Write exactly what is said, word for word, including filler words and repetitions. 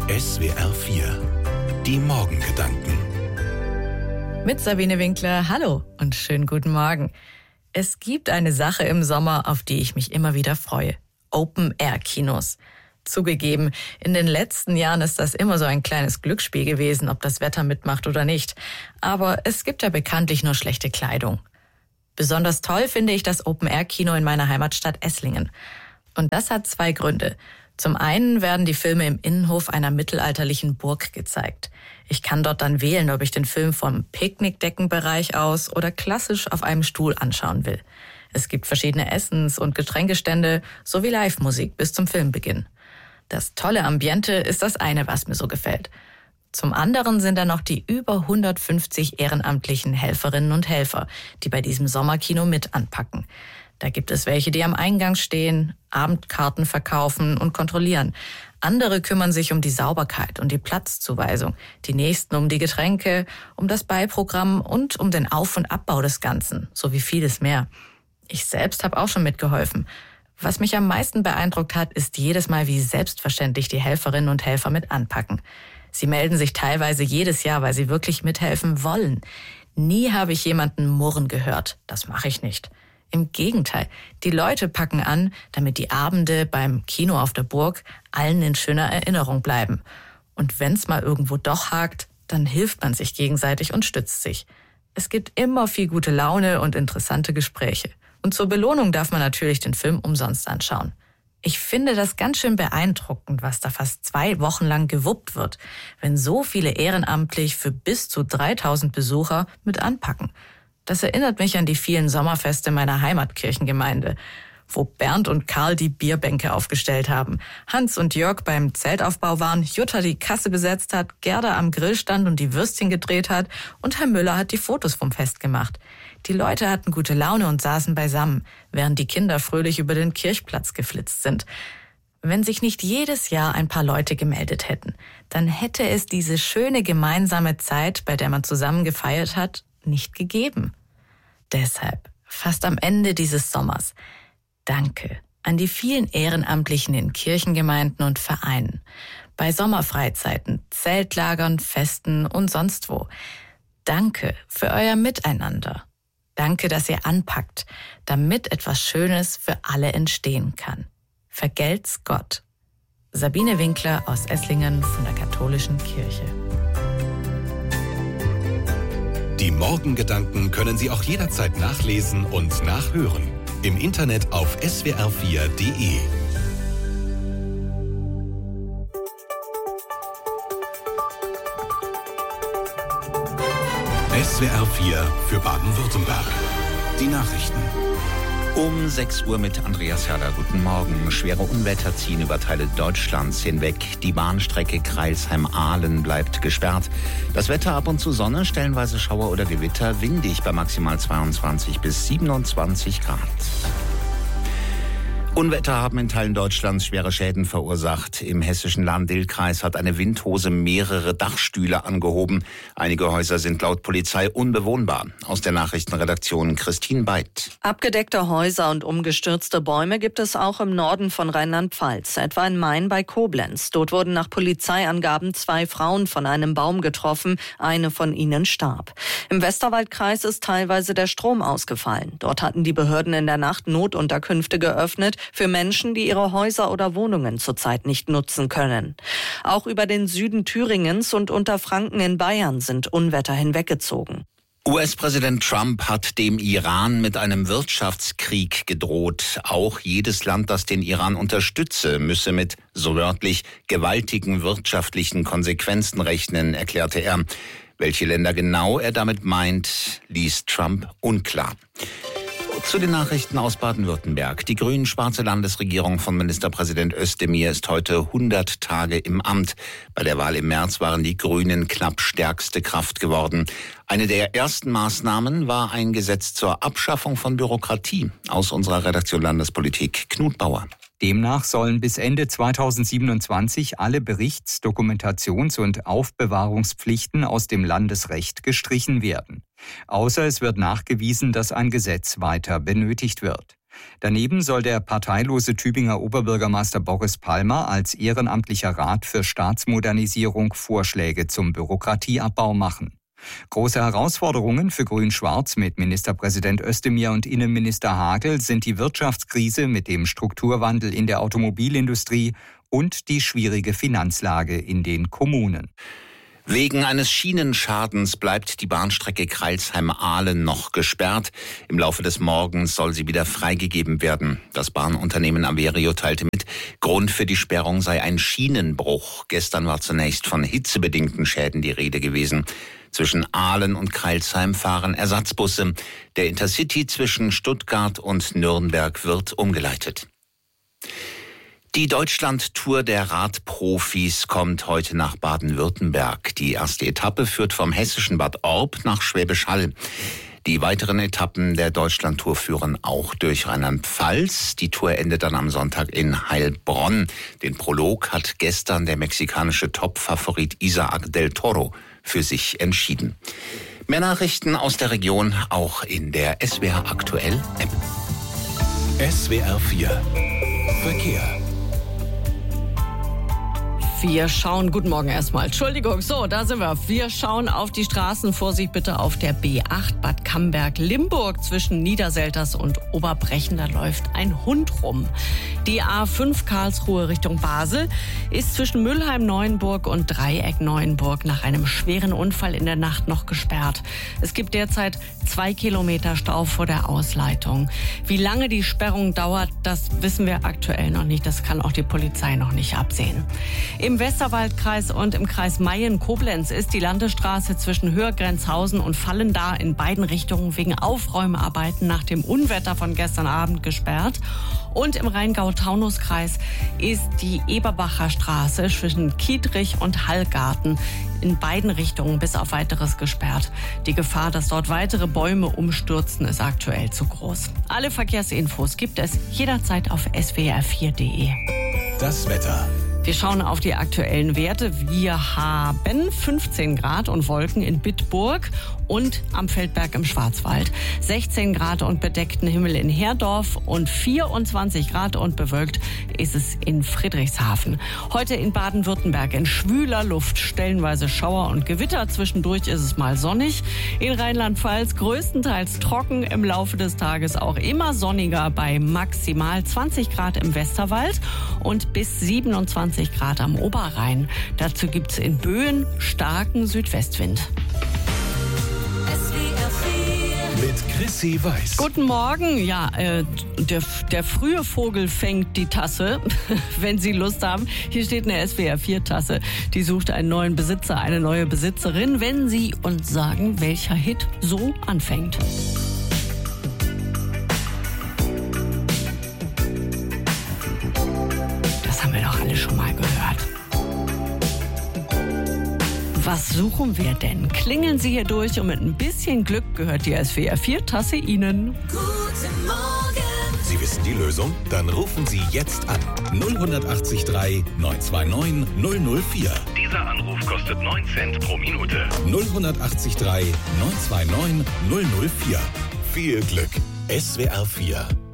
S W R vier. Die Morgengedanken. Mit Sabine Winkler, hallo und schönen guten Morgen. Es gibt eine Sache im Sommer, auf die ich mich immer wieder freue. Open-Air-Kinos. Zugegeben, in den letzten Jahren ist das immer so ein kleines Glücksspiel gewesen, ob das Wetter mitmacht oder nicht. Aber es gibt ja bekanntlich nur schlechte Kleidung. Besonders toll finde ich das Open-Air-Kino in meiner Heimatstadt Esslingen. Und das hat zwei Gründe. Zum einen werden die Filme im Innenhof einer mittelalterlichen Burg gezeigt. Ich kann dort dann wählen, ob ich den Film vom Picknickdeckenbereich aus oder klassisch auf einem Stuhl anschauen will. Es gibt verschiedene Essens- und Getränkestände sowie Live-Musik bis zum Filmbeginn. Das tolle Ambiente ist das eine, was mir so gefällt. Zum anderen sind da noch die über hundertfünfzig ehrenamtlichen Helferinnen und Helfer, die bei diesem Sommerkino mit anpacken. Da gibt es welche, die am Eingang stehen, Abendkarten verkaufen und kontrollieren. Andere kümmern sich um die Sauberkeit und die Platzzuweisung, die nächsten um die Getränke, um das Beiprogramm und um den Auf- und Abbau des Ganzen, sowie vieles mehr. Ich selbst habe auch schon mitgeholfen. Was mich am meisten beeindruckt hat, ist jedes Mal, wie selbstverständlich die Helferinnen und Helfer mit anpacken. Sie melden sich teilweise jedes Jahr, weil sie wirklich mithelfen wollen. Nie habe ich jemanden murren gehört. Das mache ich nicht. Im Gegenteil, die Leute packen an, damit die Abende beim Kino auf der Burg allen in schöner Erinnerung bleiben. Und wenn's mal irgendwo doch hakt, dann hilft man sich gegenseitig und stützt sich. Es gibt immer viel gute Laune und interessante Gespräche. Und zur Belohnung darf man natürlich den Film umsonst anschauen. Ich finde das ganz schön beeindruckend, was da fast zwei Wochen lang gewuppt wird, wenn so viele ehrenamtlich für bis zu dreitausend Besucher mit anpacken. Das erinnert mich an die vielen Sommerfeste meiner Heimatkirchengemeinde, wo Bernd und Karl die Bierbänke aufgestellt haben, Hans und Jörg beim Zeltaufbau waren, Jutta die Kasse besetzt hat, Gerda am Grill stand und die Würstchen gedreht hat und Herr Müller hat die Fotos vom Fest gemacht. Die Leute hatten gute Laune und saßen beisammen, während die Kinder fröhlich über den Kirchplatz geflitzt sind. Wenn sich nicht jedes Jahr ein paar Leute gemeldet hätten, dann hätte es diese schöne gemeinsame Zeit, bei der man zusammen gefeiert hat, nicht gegeben. Deshalb, fast am Ende dieses Sommers, danke an die vielen Ehrenamtlichen in Kirchengemeinden und Vereinen, bei Sommerfreizeiten, Zeltlagern, Festen und sonst wo. Danke für euer Miteinander. Danke, dass ihr anpackt, damit etwas Schönes für alle entstehen kann. Vergelt's Gott. Sabine Winkler aus Esslingen von der Katholischen Kirche. Die Morgengedanken können Sie auch jederzeit nachlesen und nachhören. Im Internet auf S W R vier Punkt de. S W R vier für Baden-Württemberg. Die Nachrichten. Um sechs Uhr mit Andreas Herder. Guten Morgen. Schwere Unwetter ziehen über Teile Deutschlands hinweg. Die Bahnstrecke Crailsheim-Ahlen bleibt gesperrt. Das Wetter ab und zu Sonne, stellenweise Schauer oder Gewitter, windig bei maximal zweiundzwanzig bis siebenundzwanzig Grad. Unwetter haben in Teilen Deutschlands schwere Schäden verursacht. Im hessischen Lahn-Dill-Kreis hat eine Windhose mehrere Dachstühle angehoben. Einige Häuser sind laut Polizei unbewohnbar. Aus der Nachrichtenredaktion Christine Beit. Abgedeckte Häuser und umgestürzte Bäume gibt es auch im Norden von Rheinland-Pfalz, etwa in Main bei Koblenz. Dort wurden nach Polizeiangaben zwei Frauen von einem Baum getroffen, eine von ihnen starb. Im Westerwaldkreis ist teilweise der Strom ausgefallen. Dort hatten die Behörden in der Nacht Notunterkünfte geöffnet für Menschen, die ihre Häuser oder Wohnungen zurzeit nicht nutzen können. Auch über den Süden Thüringens und Unterfranken in Bayern sind Unwetter hinweggezogen. U S-Präsident Trump hat dem Iran mit einem Wirtschaftskrieg gedroht. Auch jedes Land, das den Iran unterstütze, müsse mit, so wörtlich, gewaltigen wirtschaftlichen Konsequenzen rechnen, erklärte er. Welche Länder genau er damit meint, ließ Trump unklar. Zu den Nachrichten aus Baden-Württemberg. Die grün-schwarze Landesregierung von Ministerpräsident Özdemir ist heute hundert Tage im Amt. Bei der Wahl im März waren die Grünen knapp stärkste Kraft geworden. Eine der ersten Maßnahmen war ein Gesetz zur Abschaffung von Bürokratie. Aus unserer Redaktion Landespolitik, Knut Bauer. Demnach sollen bis Ende zweitausendsiebenundzwanzig alle Berichts-, Dokumentations- und Aufbewahrungspflichten aus dem Landesrecht gestrichen werden. Außer es wird nachgewiesen, dass ein Gesetz weiter benötigt wird. Daneben soll der parteilose Tübinger Oberbürgermeister Boris Palmer als ehrenamtlicher Rat für Staatsmodernisierung Vorschläge zum Bürokratieabbau machen. Große Herausforderungen für Grün-Schwarz mit Ministerpräsident Özdemir und Innenminister Hagel sind die Wirtschaftskrise mit dem Strukturwandel in der Automobilindustrie und die schwierige Finanzlage in den Kommunen. Wegen eines Schienenschadens bleibt die Bahnstrecke Crailsheim-Ahlen noch gesperrt. Im Laufe des Morgens soll sie wieder freigegeben werden. Das Bahnunternehmen Averio teilte mit, Grund für die Sperrung sei ein Schienenbruch. Gestern war zunächst von hitzebedingten Schäden die Rede gewesen. Zwischen Ahlen und Crailsheim fahren Ersatzbusse. Der Intercity zwischen Stuttgart und Nürnberg wird umgeleitet. Die Deutschland-Tour der Radprofis kommt heute nach Baden-Württemberg. Die erste Etappe führt vom hessischen Bad Orb nach Schwäbisch Hall. Die weiteren Etappen der Deutschland-Tour führen auch durch Rheinland-Pfalz. Die Tour endet dann am Sonntag in Heilbronn. Den Prolog hat gestern der mexikanische Top-Favorit Isaac del Toro für sich entschieden. Mehr Nachrichten aus der Region auch in der S W R Aktuell App. S W R vier Verkehr. Wir schauen, guten Morgen erstmal, Entschuldigung, so, da sind wir. Wir schauen auf die Straßen, Vorsicht bitte auf der B acht Bad Camberg-Limburg zwischen Niederselters und Oberbrechen, da läuft ein Hund rum. Die A fünf Karlsruhe Richtung Basel ist zwischen Mülheim-Neuenburg und Dreieck-Neuenburg nach einem schweren Unfall in der Nacht noch gesperrt. Es gibt derzeit zwei Kilometer Stau vor der Ausleitung. Wie lange die Sperrung dauert, das wissen wir aktuell noch nicht, das kann auch die Polizei noch nicht absehen. Im Westerwaldkreis und im Kreis Mayen-Koblenz ist die Landesstraße zwischen Höhergrenzhausen und Vallendar in beiden Richtungen wegen Aufräumarbeiten nach dem Unwetter von gestern Abend gesperrt. Und im Rheingau-Taunus-Kreis ist die Eberbacher Straße zwischen Kietrich und Hallgarten in beiden Richtungen bis auf weiteres gesperrt. Die Gefahr, dass dort weitere Bäume umstürzen, ist aktuell zu groß. Alle Verkehrsinfos gibt es jederzeit auf S W R vier punkt de. Das Wetter. Wir schauen auf die aktuellen Werte. Wir haben fünfzehn Grad und Wolken in Bitburg und am Feldberg im Schwarzwald. sechzehn Grad und bedeckten Himmel in Herdorf und vierundzwanzig Grad und bewölkt ist es in Friedrichshafen. Heute in Baden-Württemberg in schwüler Luft, stellenweise Schauer und Gewitter. Zwischendurch ist es mal sonnig. In Rheinland-Pfalz größtenteils trocken, im Laufe des Tages auch immer sonniger bei maximal zwanzig Grad im Westerwald und bis siebenundzwanzig Grad am Oberrhein. Dazu gibt es in Böen starken Südwestwind. Mit Chrissy Weiß. Guten Morgen. Ja, äh, der, der frühe Vogel fängt die Tasse, wenn Sie Lust haben. Hier steht eine S W R vier Tasse. Die sucht einen neuen Besitzer, eine neue Besitzerin, wenn Sie uns sagen, welcher Hit so anfängt. Das haben wir doch alle schon mal gehört. Was suchen wir denn? Klingeln Sie hier durch und mit ein bisschen Glück gehört die S W R vier Tasse Ihnen. Guten Morgen. Sie wissen die Lösung? Dann rufen Sie jetzt an. null acht drei neun zwei neun null null vier. Dieser Anruf kostet neun Cent pro Minute. null acht drei neun zwei neun null null vier. Viel Glück. S W R vier.